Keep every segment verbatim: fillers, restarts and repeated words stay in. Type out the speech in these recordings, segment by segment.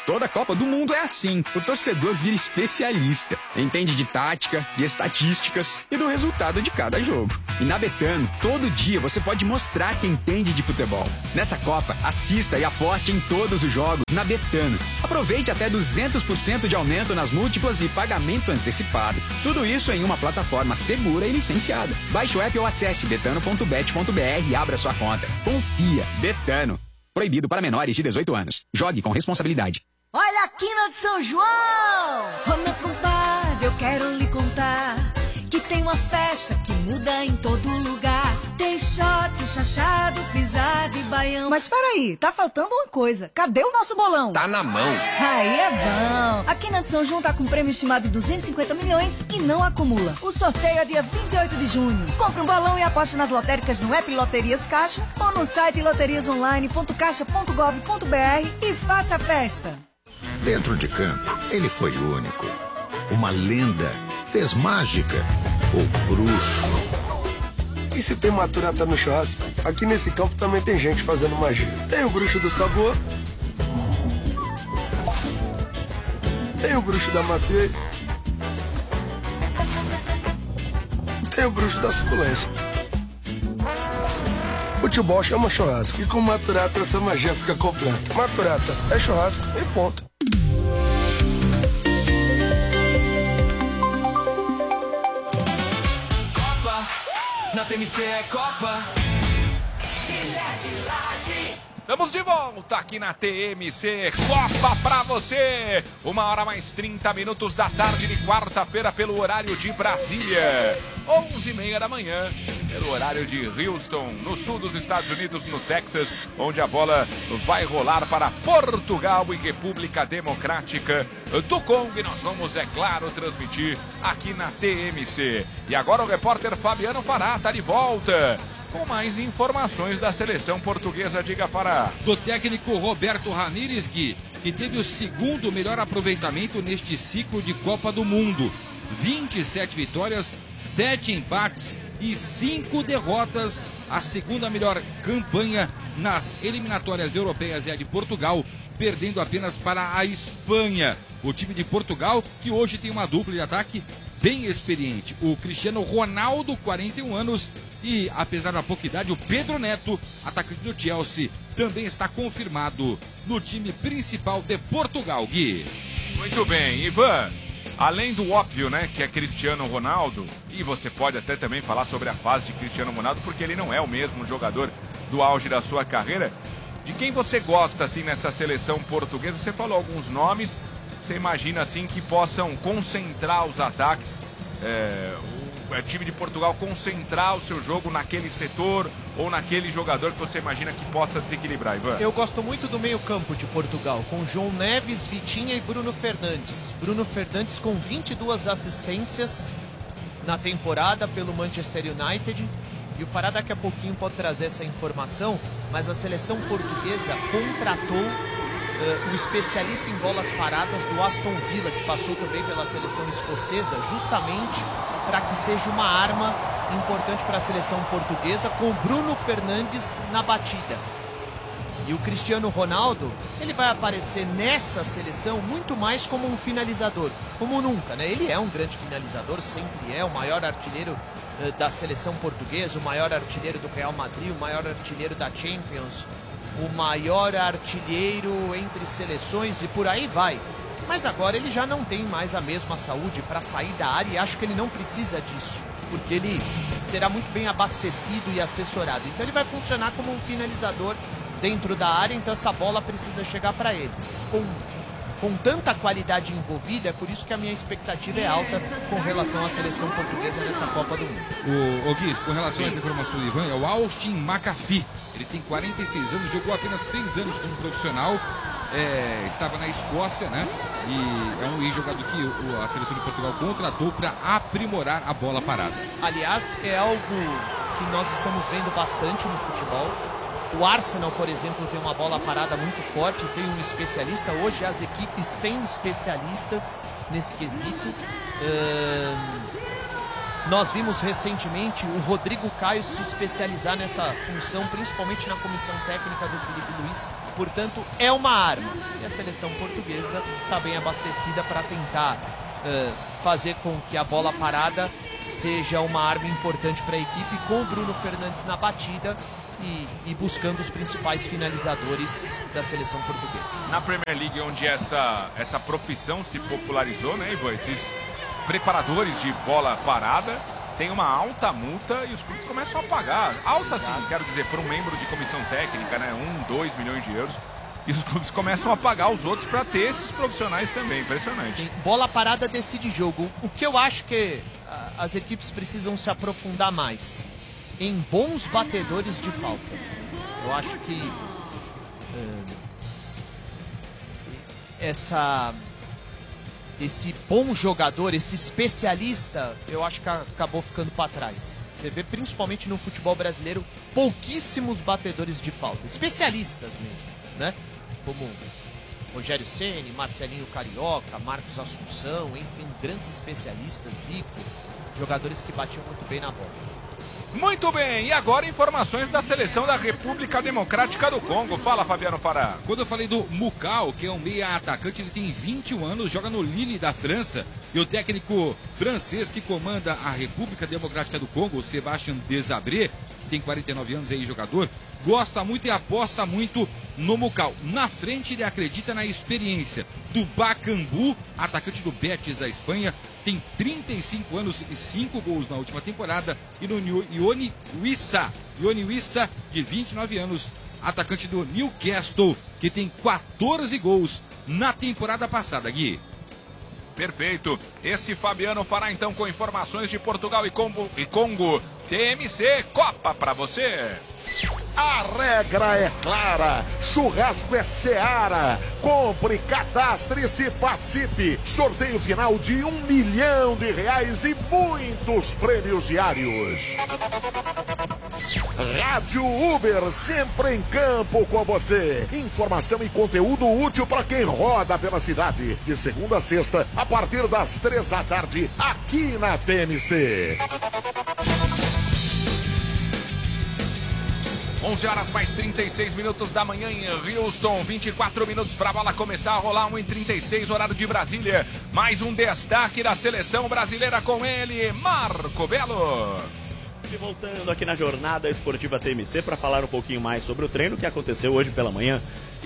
Toda Copa do Mundo é assim. O torcedor vira especialista. Entende de tática, de estatísticas e do resultado de cada jogo. E na Betano, todo dia você pode mostrar que entende de futebol. Nessa Copa, assista e aposte em todos os jogos na Betano. Aproveite até duzentos por cento de aumento nas múltiplas e pagamento antecipado. Tudo isso em uma plataforma segura e licenciada. Baixe o app ou acesse betano ponto bet ponto br e abra sua conta. Confia. Betano. Proibido para menores de dezoito anos. Jogue com responsabilidade. Olha a quina de São João! Ô meu compadre, eu quero lhe contar que tem uma festa que muda em todo lugar. Tem shot, chachado, pisado e baião. Mas peraí, tá faltando uma coisa. Cadê o nosso bolão? Tá na mão. Aí é bom. A quina de São João tá com um prêmio estimado de duzentos e cinquenta milhões e não acumula. O sorteio é dia vinte e oito de junho. Compre um bolão e aposte nas lotéricas no app Loterias Caixa ou no site loterias online ponto caixa ponto gov ponto br e faça a festa. Dentro de campo, ele foi único. Uma lenda. Fez mágica. O bruxo. E se tem maturata no churrasco? Aqui nesse campo também tem gente fazendo magia. Tem o bruxo do sabor. Tem o bruxo da maciez. Tem o bruxo da suculência. Futebol chama churrasco e com maturata essa magia fica completa. Maturata é churrasco e ponto. Copa, na T M C é Copa. Estamos de volta aqui na T M C Copa pra você. Uma hora mais trinta minutos da tarde de quarta-feira pelo horário de Brasília. onze e meia da manhã pelo horário de Houston, no sul dos Estados Unidos, no Texas, onde a bola vai rolar para Portugal e República Democrática do Congo. E nós vamos, é claro, transmitir aqui na T M C. E agora o repórter Fabiano Fará está de volta com mais informações da seleção portuguesa. Diga, Fará. Do técnico Roberto Ramírez, Gui, que teve o segundo melhor aproveitamento neste ciclo de Copa do Mundo. vinte e sete vitórias, sete empates e cinco derrotas. A segunda melhor campanha nas eliminatórias europeias é a de Portugal, perdendo apenas para a Espanha. O time de Portugal, que hoje tem uma dupla de ataque bem experiente. O Cristiano Ronaldo, quarenta e um anos, e, apesar da pouca idade, o Pedro Neto, atacante do Chelsea, também está confirmado no time principal de Portugal, Gui. Muito bem, Ivan. Além do óbvio, né, que é Cristiano Ronaldo, e você pode até também falar sobre a fase de Cristiano Ronaldo, porque ele não é o mesmo jogador do auge da sua carreira. De quem você gosta, assim, nessa seleção portuguesa? Você falou alguns nomes, você imagina, assim, que possam concentrar os ataques, é, o time de Portugal concentrar o seu jogo naquele setor ou naquele jogador que você imagina que possa desequilibrar, Ivan? Eu gosto muito do meio-campo de Portugal, com João Neves, Vitinha e Bruno Fernandes. Bruno Fernandes com vinte e duas assistências na temporada pelo Manchester United. E o Fará daqui a pouquinho pode trazer essa informação, mas a seleção portuguesa contratou uh, o especialista em bolas paradas do Aston Villa, que passou também pela seleção escocesa, justamente para que seja uma arma importante para a seleção portuguesa, com o Bruno Fernandes na batida. E o Cristiano Ronaldo, ele vai aparecer nessa seleção muito mais como um finalizador, como nunca, né? Ele é um grande finalizador, sempre é o maior artilheiro uh, da seleção portuguesa, o maior artilheiro do Real Madrid, o maior artilheiro da Champions, o maior artilheiro entre seleções e por aí vai. Mas agora ele já não tem mais a mesma saúde para sair da área e acho que ele não precisa disso, porque ele será muito bem abastecido e assessorado. Então ele vai funcionar como um finalizador dentro da área, então essa bola precisa chegar para ele. Com, com tanta qualidade envolvida, é por isso que a minha expectativa é alta com relação à seleção portuguesa nessa Copa do Mundo. O, o Gui, com relação Sim. a essa informação do Ivan, é o Austin McAfee. Ele tem quarenta e seis anos, jogou apenas seis anos como profissional. É, estava na Escócia, né? E é um ex-jogador que o, a seleção de Portugal contratou para aprimorar a bola parada. Aliás, é algo que nós estamos vendo bastante no futebol. O Arsenal, por exemplo, tem uma bola parada muito forte, tem um especialista. Hoje as equipes têm especialistas nesse quesito. Uh, Nós vimos recentemente o Rodrigo Caio se especializar nessa função, principalmente na comissão técnica do Felipe Luiz. Portanto, é uma arma. E a seleção portuguesa está bem abastecida para tentar uh, fazer com que a bola parada seja uma arma importante para a equipe, com o Bruno Fernandes na batida e, e buscando os principais finalizadores da seleção portuguesa. Na Premier League, onde essa, essa profissão se popularizou, né, Ivan? Esses preparadores de bola parada têm uma alta multa e os clubes começam a pagar. Alta, sim, quero dizer, por um membro de comissão técnica, né? Um, dois milhões de euros. E os clubes começam a pagar os outros para ter esses profissionais também. Impressionante. Sim, bola parada decide jogo. O que eu acho que a, as equipes precisam se aprofundar mais em bons batedores de falta. Eu acho que é, essa... esse bom jogador, esse especialista, eu acho que acabou ficando para trás. Você vê principalmente no futebol brasileiro pouquíssimos batedores de falta, especialistas mesmo, né? Como Rogério Ceni, Marcelinho Carioca, Marcos Assunção, enfim, grandes especialistas, Zico, jogadores que batiam muito bem na bola. Muito bem, e agora informações da seleção da República Democrática do Congo. Fala, Fabiano Fará. Quando eu falei do Mukau, que é um meia atacante, ele tem vinte e um anos, joga no Lille da França. E o técnico francês que comanda a República Democrática do Congo, o Sébastien Desabré, que tem quarenta e nove anos aí, jogador, gosta muito e aposta muito no Mukau. Na frente ele acredita na experiência do Bakambu, atacante do Betis da Espanha, tem trinta e cinco anos e cinco gols na última temporada. E no Ioni Wissa, Ioni Wissa, de vinte e nove anos, atacante do Newcastle, que tem quatorze gols na temporada passada, Gui. Perfeito. Esse Fabiano fará então com informações de Portugal e Congo. E Congo. T M C Copa para você. A regra é clara, churrasco é Seara. Compre, cadastre-se e participe. Sorteio final de um milhão de reais e muitos prêmios diários. Rádio Uber, sempre em campo com você. Informação e conteúdo útil para quem roda pela cidade. De segunda a sexta, a partir das três da tarde, aqui na T M C. onze horas mais trinta e seis minutos da manhã em Houston, vinte e quatro minutos para a bola começar a rolar, um e trinta e seis, horário de Brasília. Mais um destaque da seleção brasileira com ele, Marco Belo. E voltando aqui na Jornada Esportiva T M C para falar um pouquinho mais sobre o treino que aconteceu hoje pela manhã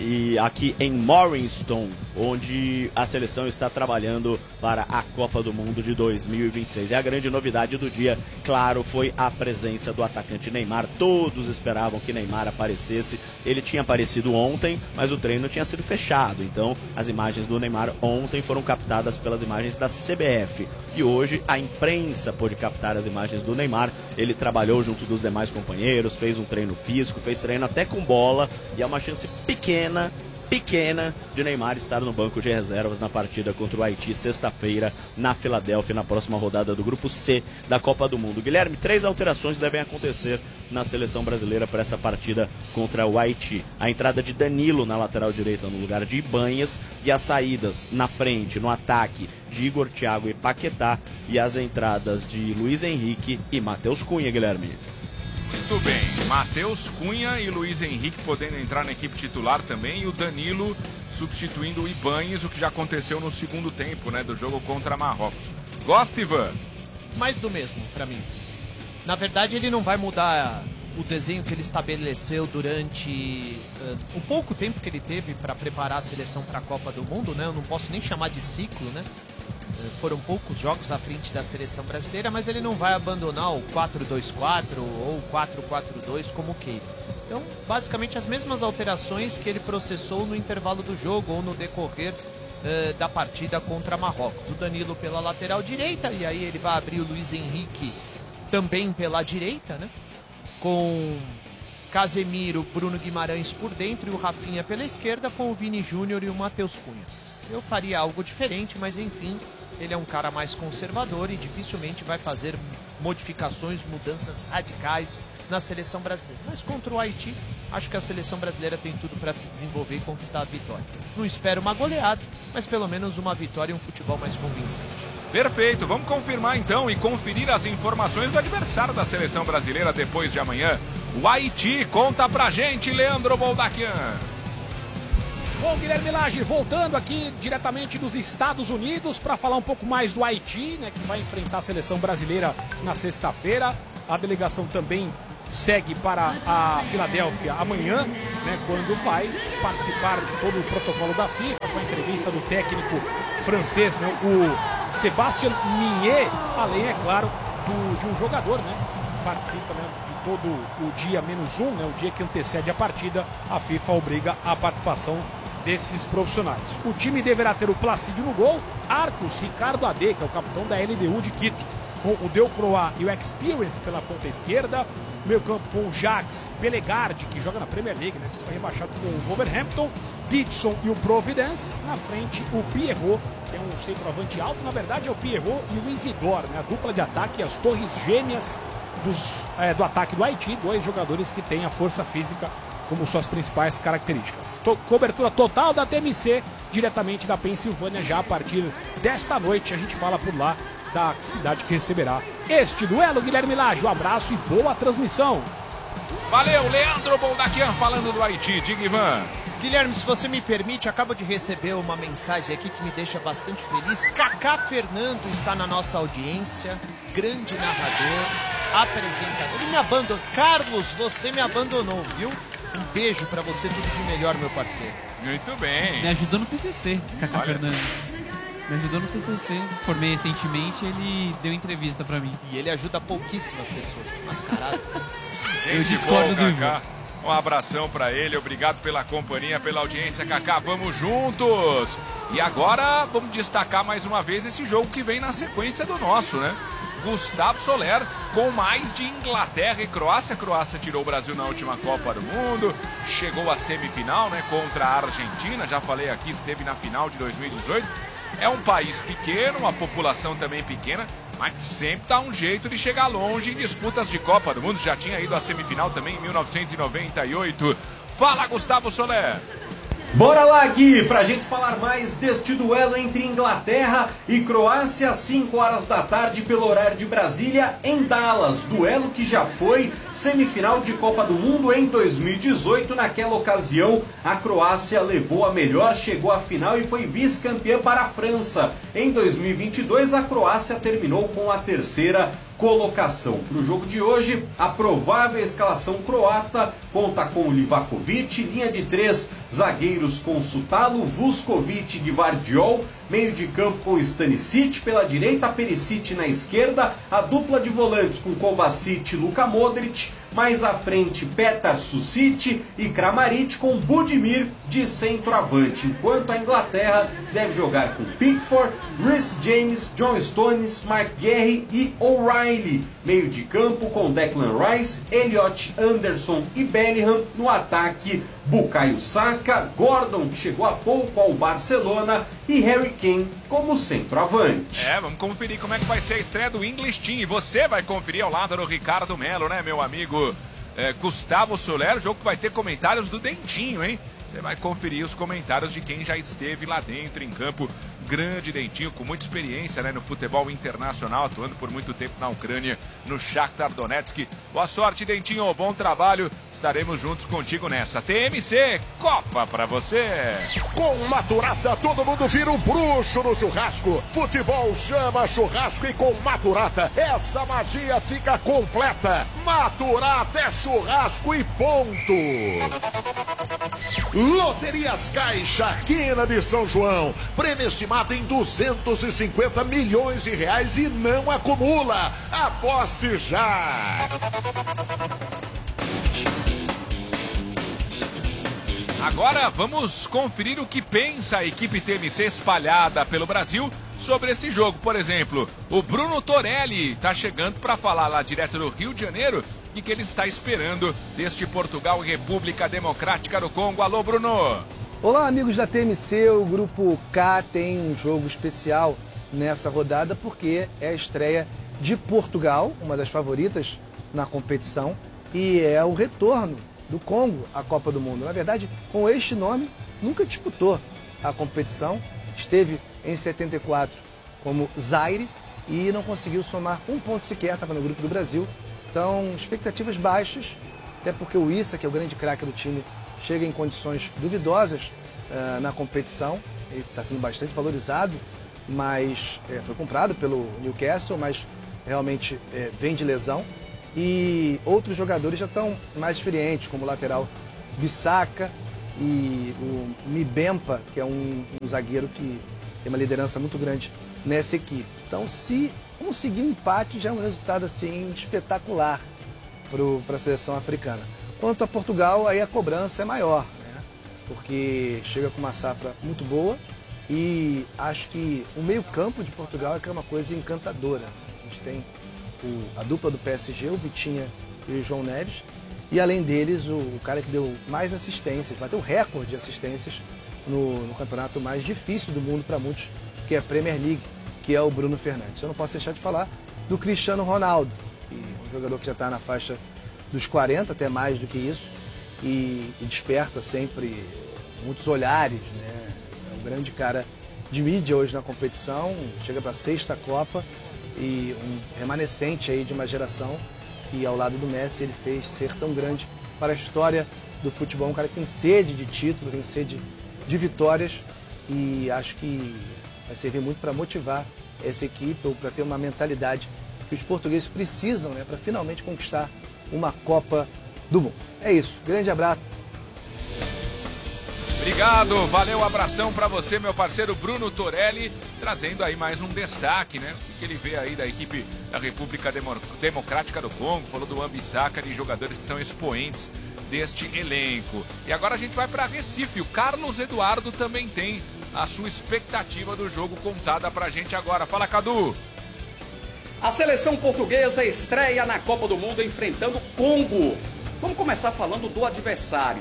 e aqui em Morriston, onde a seleção está trabalhando para a Copa do Mundo de dois mil e vinte e seis. E a grande novidade do dia, claro, foi a presença do atacante Neymar. Todos esperavam que Neymar aparecesse. Ele tinha aparecido ontem, mas o treino tinha sido fechado. Então, as imagens do Neymar ontem foram captadas pelas imagens da C B F. E hoje a imprensa pôde captar as imagens do Neymar. Ele trabalhou junto dos demais companheiros, fez um treino físico, fez treino até com bola. E é uma chance pequena pequena de Neymar estar no banco de reservas na partida contra o Haiti sexta-feira na Filadélfia, na próxima rodada do grupo C da Copa do Mundo. Guilherme, três alterações devem acontecer na seleção brasileira para essa partida contra o Haiti. A entrada de Danilo na lateral direita no lugar de Ibanhas e as saídas na frente, no ataque, de Igor, Thiago e Paquetá, e as entradas de Luiz Henrique e Matheus Cunha, Guilherme. Muito bem, Matheus Cunha e Luiz Henrique podendo entrar na equipe titular também, e o Danilo substituindo o Ibanhas, o que já aconteceu no segundo tempo, né, do jogo contra Marrocos. Gosta, Ivan? Mais do mesmo, pra mim. Na verdade, ele não vai mudar o desenho que ele estabeleceu durante uh, o pouco tempo que ele teve para preparar a seleção para a Copa do Mundo, né? Eu não posso nem chamar de ciclo, né? Foram poucos jogos à frente da seleção brasileira, mas ele não vai abandonar o quatro dois quatro ou o quatro quatro dois como queira. Então, basicamente as mesmas alterações que ele processou no intervalo do jogo ou no decorrer uh, da partida contra Marrocos. O Danilo pela lateral direita, e aí ele vai abrir o Luiz Henrique também pela direita, né? Com Casemiro, Bruno Guimarães por dentro e o Rafinha pela esquerda, com o Vini Júnior e o Matheus Cunha. Eu faria algo diferente, mas enfim, ele é um cara mais conservador e dificilmente vai fazer modificações, mudanças radicais na seleção brasileira. Mas contra o Haiti, acho que a seleção brasileira tem tudo para se desenvolver e conquistar a vitória. Não espero uma goleada, mas pelo menos uma vitória e um futebol mais convincente. Perfeito, vamos confirmar então e conferir as informações do adversário da seleção brasileira depois de amanhã. O Haiti, conta pra gente, Leandro Boldaquian. Bom, Guilherme Lage, voltando aqui diretamente dos Estados Unidos para falar um pouco mais do Haiti, né, que vai enfrentar a seleção brasileira na sexta-feira. A delegação também segue para a Filadélfia amanhã, né, quando vai participar de todo o protocolo da FIFA, com a entrevista do técnico francês, né, o Sébastien Mignet, além, é claro, do, de um jogador, né, que participa, né, de todo o dia menos um, né, o dia que antecede a partida. A FIFA obriga a participação desses profissionais. O time deverá ter o Placídio no gol, Arcos, Ricardo Ade, que é o capitão da L D U de Quito, com o Delcroix e o Experience pela ponta esquerda, meio campo com o Jacques Bellegarde, que joga na Premier League, né, que foi rebaixado com o Wolverhampton, Ditson e o Providence, na frente o Pierrot, que é um centroavante alto, na verdade é o Pierrot e o Isidore, né, a dupla de ataque, as torres gêmeas dos, é, do ataque do Haiti, dois jogadores que têm a força física como suas principais características. To- cobertura total da T M C, diretamente da Pensilvânia, já a partir desta noite. A gente fala por lá da cidade que receberá este duelo. Guilherme Lage, um abraço e boa transmissão. Valeu, Leandro Boldaquian falando do Haiti. Diga, Ivan. Guilherme, se você me permite, acabo de receber uma mensagem aqui que me deixa bastante feliz. Kaká Fernando está na nossa audiência, grande narrador, apresentador. Ele me abandonou. Carlos, você me abandonou, viu? Um beijo pra você, tudo de melhor, meu parceiro. Muito bem. Me ajudou no T C C, Kaká Olha. Fernando. Me ajudou no T C C, formei recentemente, ele deu entrevista pra mim. E ele ajuda pouquíssimas pessoas, mascarado. Eu discordo do Kaká. Um abração pra ele, obrigado pela companhia, pela audiência, Kaká, vamos juntos! E agora vamos destacar mais uma vez esse jogo que vem na sequência do nosso, né? Gustavo Soler com mais de Inglaterra e Croácia. A Croácia tirou o Brasil na última Copa do Mundo, chegou à semifinal, né, contra a Argentina, já falei aqui, esteve na final de dois mil e dezoito. É um país pequeno, uma população também pequena, mas sempre dá um jeito de chegar longe em disputas de Copa do Mundo. Já tinha ido à semifinal também em mil novecentos e noventa e oito. Fala, Gustavo Soler! Bora lá, Gui, pra gente falar mais deste duelo entre Inglaterra e Croácia, às cinco horas da tarde, pelo horário de Brasília, em Dallas. Duelo que já foi semifinal de Copa do Mundo em dois mil e dezoito. Naquela ocasião, a Croácia levou a melhor, chegou à final e foi vice-campeã para a França. Em dois mil e vinte e dois, a Croácia terminou com a terceira colocação. Para o jogo de hoje, a provável escalação croata conta com Livakovic, linha de três zagueiros com Sutalo, Vuskovic e Gvardiol, meio de campo com Stanisic, pela direita Perisic na esquerda, a dupla de volantes com Kovacic e Luka Modric, mais à frente Petar Susic e Kramaric com Budimir de centroavante, enquanto a Inglaterra deve jogar com Pickford, Reece James, John Stones, Mark Guehi e O'Reilly, meio de campo com Declan Rice, Elliot Anderson e Bellingham, no ataque Bukayo Saka, Gordon, que chegou há pouco ao Barcelona, e Harry Kane como centroavante. É, vamos conferir como é que vai ser a estreia do English Team. E você vai conferir ao lado do Ricardo Melo, né, meu amigo é, Gustavo Soler, o jogo que vai ter comentários do Dentinho, hein? Você vai conferir os comentários de quem já esteve lá dentro em campo. Grande Dentinho, com muita experiência, né, no futebol internacional, atuando por muito tempo na Ucrânia, no Shakhtar Donetsk. Boa sorte, Dentinho, bom trabalho. Estaremos juntos contigo nessa. T M C, Copa pra você. Com Maturata, todo mundo vira um bruxo no churrasco. Futebol chama churrasco e com Maturata, essa magia fica completa. Maturata é churrasco e ponto. Loterias Caixa, Quina de São João. Prêmio estimado em duzentos e cinquenta milhões de reais e não acumula. Aposte já. Agora vamos conferir o que pensa a equipe T M C espalhada pelo Brasil sobre esse jogo. Por exemplo, o Bruno Torelli está chegando para falar lá direto do Rio de Janeiro e que ele está esperando deste Portugal e República Democrática do Congo. Alô, Bruno! Olá, amigos da T M C. O Grupo K tem um jogo especial nessa rodada porque é a estreia de Portugal, uma das favoritas na competição, e é o retorno do Congo a Copa do Mundo. Na verdade, com este nome, nunca disputou a competição. Esteve em setenta e quatro como Zaire e não conseguiu somar um ponto sequer, estava no grupo do Brasil. Então, expectativas baixas, até porque o Issa, que é o grande craque do time, chega em condições duvidosas uh, na competição. Ele está sendo bastante valorizado, mas é, foi comprado pelo Newcastle, mas realmente é, vem de lesão. E outros jogadores já estão mais experientes, como o lateral Bissaka e o Mibempa, que é um, um zagueiro que tem uma liderança muito grande nessa equipe. Então, se conseguir um empate, já é um resultado assim espetacular para a seleção africana. Quanto a Portugal, aí a cobrança é maior, né? Porque chega com uma safra muito boa e acho que o meio-campo de Portugal é que é uma coisa encantadora. A gente tem o, a dupla do P S G, o Vitinha e o João Neves, e além deles, o, o cara que deu mais assistências, bateu o recorde de assistências no, no campeonato mais difícil do mundo para muitos, que é a Premier League, que é o Bruno Fernandes. Eu não posso deixar de falar do Cristiano Ronaldo, que é um jogador que já está na faixa dos quarenta, até mais do que isso, e, e desperta sempre muitos olhares, né? É um grande cara de mídia hoje na competição, chega para a sexta Copa e um remanescente aí de uma geração que, ao lado do Messi, ele fez ser tão grande para a história do futebol. Um cara que tem sede de título, tem sede de vitórias, e acho que vai servir muito para motivar essa equipe, ou para ter uma mentalidade que os portugueses precisam, né, para finalmente conquistar uma Copa do Mundo. É isso, grande abraço. Obrigado, valeu, abração para você, meu parceiro Bruno Torelli, trazendo aí mais um destaque, né? O que ele vê aí da equipe da República Demo- Democrática do Congo, falou do Wan-Bissaka, de jogadores que são expoentes deste elenco. E agora a gente vai para Recife, o Carlos Eduardo também tem a sua expectativa do jogo contada pra gente agora. Fala, Cadu! A seleção portuguesa estreia na Copa do Mundo enfrentando o Congo. Vamos começar falando do adversário.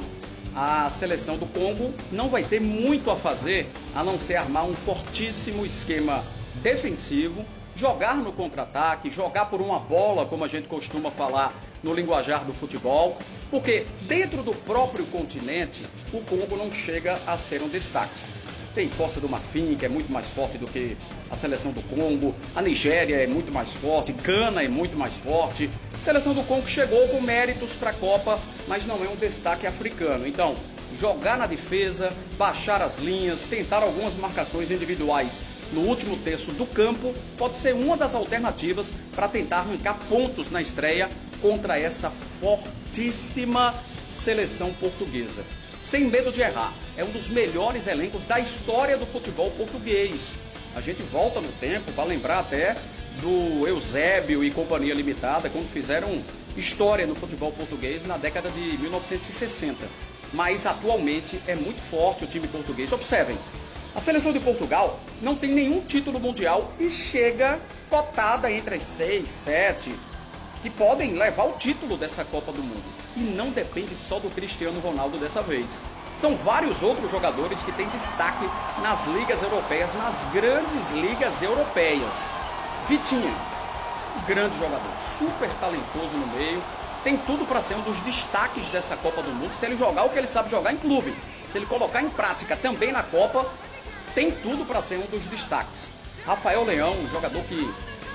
A seleção do Congo não vai ter muito a fazer, a não ser armar um fortíssimo esquema defensivo, jogar no contra-ataque, jogar por uma bola, como a gente costuma falar no linguajar do futebol, porque dentro do próprio continente, o Congo não chega a ser um destaque. Tem Costa do Marfim, que é muito mais forte do que a seleção do Congo. A Nigéria é muito mais forte. Gana é muito mais forte. A seleção do Congo chegou com méritos para a Copa, mas não é um destaque africano. Então, jogar na defesa, baixar as linhas, tentar algumas marcações individuais no último terço do campo, pode ser uma das alternativas para tentar arrancar pontos na estreia contra essa fortíssima seleção portuguesa. Sem medo de errar, é um dos melhores elencos da história do futebol português. A gente volta no tempo para lembrar até do Eusébio e Companhia Limitada, quando fizeram história no futebol português na década de mil novecentos e sessenta. Mas atualmente é muito forte o time português. Observem, a seleção de Portugal não tem nenhum título mundial e chega cotada entre as seis, sete, que podem levar o título dessa Copa do Mundo. E não depende só do Cristiano Ronaldo dessa vez. São vários outros jogadores que têm destaque nas ligas europeias, nas grandes ligas europeias. Vitinha, um grande jogador, super talentoso no meio, tem tudo para ser um dos destaques dessa Copa do Mundo, se ele jogar o que ele sabe jogar em clube. Se ele colocar em prática também na Copa, tem tudo para ser um dos destaques. Rafael Leão, um jogador que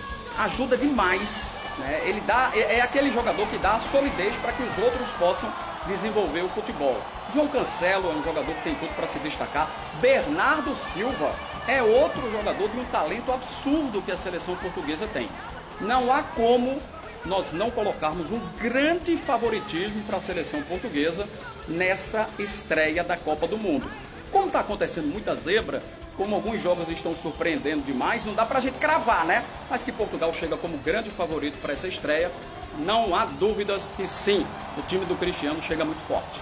ajuda demais, né? Ele dá, é, é aquele jogador que dá a solidez para que os outros possam desenvolver o futebol. João Cancelo é um jogador que tem tudo para se destacar. Bernardo Silva é outro jogador de um talento absurdo que a seleção portuguesa tem. Não há como nós não colocarmos um grande favoritismo para a seleção portuguesa nessa estreia da Copa do Mundo. Como está acontecendo muita zebra, como alguns jogos estão surpreendendo demais, não dá pra gente cravar, né? Mas que Portugal chega como grande favorito para essa estreia, não há dúvidas que sim, o time do Cristiano chega muito forte.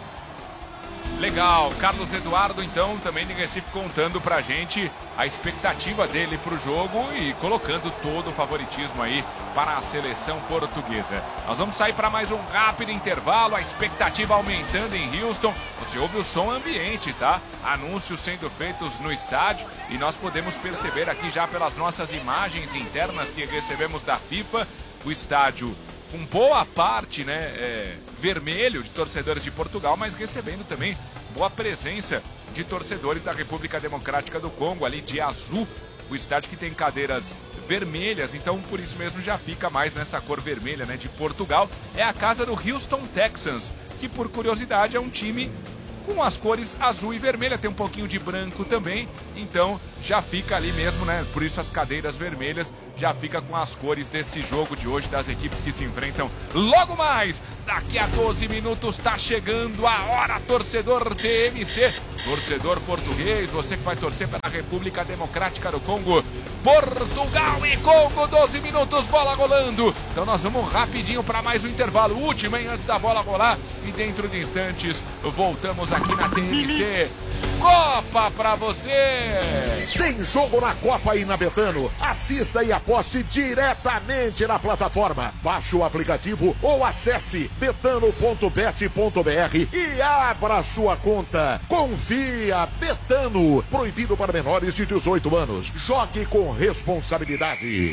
Legal, Carlos Eduardo então também de Recife contando pra gente a expectativa dele pro jogo e colocando todo o favoritismo aí para a seleção portuguesa. Nós vamos sair para mais um rápido intervalo, a expectativa aumentando em Houston. Você ouve o som ambiente, tá? Anúncios sendo feitos no estádio e nós podemos perceber aqui já pelas nossas imagens internas que recebemos da FIFA, o estádio com boa parte, né, é, vermelho de torcedores de Portugal, mas recebendo também boa presença de torcedores da República Democrática do Congo, ali de azul, o estádio que tem cadeiras vermelhas, então por isso mesmo já fica mais nessa cor vermelha, né, de Portugal. É a casa do Houston Texans, que por curiosidade é um time com as cores azul e vermelha, tem um pouquinho de branco também, então já fica ali mesmo, né? Por isso as cadeiras vermelhas já fica com as cores desse jogo de hoje, das equipes que se enfrentam logo mais. Daqui a doze minutos tá chegando a hora, torcedor T M C, torcedor português, você que vai torcer pela República Democrática do Congo, Portugal e Congo, doze minutos, bola rolando. Então nós vamos rapidinho para mais um intervalo, último, hein, antes da bola rolar, e dentro de instantes voltamos aqui na T M C. Copa pra você! Tem jogo na Copa aí na Betano. Assista e aposte diretamente na plataforma. Baixe o aplicativo ou acesse betano ponto bet ponto br e abra sua conta. Confia, Betano. Proibido para menores de dezoito anos. Jogue com responsabilidade.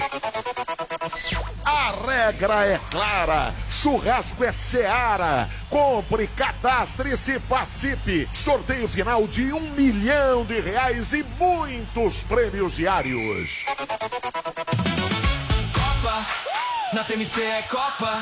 A regra é clara. Churrasco é Seara. Compre, cadastre-se e participe. Sorteio final de um milhão de reais e muitos prêmios diários. Copa, na T M C é Copa.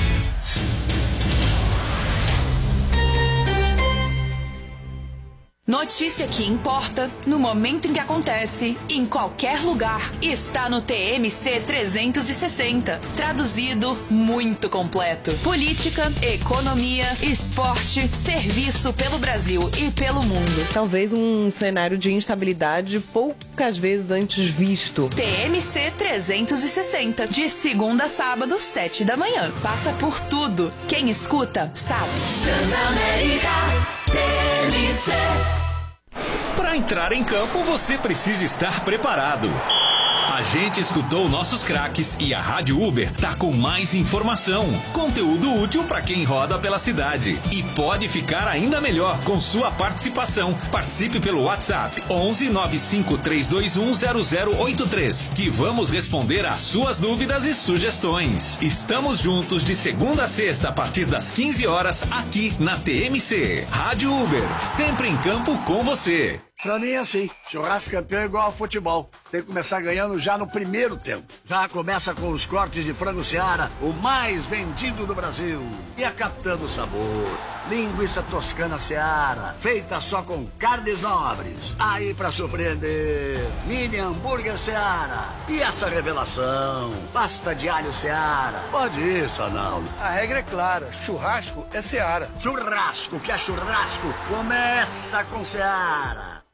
Notícia que importa, no momento em que acontece, em qualquer lugar, está no T M C trezentos e sessenta. Traduzido, muito completo. Política, economia, esporte, serviço pelo Brasil e pelo mundo. Talvez um cenário de instabilidade poucas vezes antes visto. T M C trezentos e sessenta, de segunda a sábado, sete da manhã. Passa por tudo. Quem escuta, sabe. Transamérica, T M C. Para entrar em campo, você precisa estar preparado. A gente escutou nossos craques e a Rádio Uber tá com mais informação, conteúdo útil para quem roda pela cidade. E pode ficar ainda melhor com sua participação. Participe pelo WhatsApp onze nove cinco três dois um zero zero oito três, que vamos responder às suas dúvidas e sugestões. Estamos juntos de segunda a sexta a partir das quinze horas aqui na T M C. Rádio Uber, sempre em campo com você. Pra mim é assim, churrasco campeão é igual ao futebol. Tem que começar ganhando já no primeiro tempo. Já começa com os cortes de frango Seara, o mais vendido do Brasil. E a Capitã do Sabor, linguiça toscana Seara, feita só com carnes nobres. Aí pra surpreender, mini hambúrguer Seara. E essa revelação, pasta de alho Seara. Pode ir, Sanaldo. A regra é clara, churrasco é Seara. Churrasco que é churrasco, começa com Seara.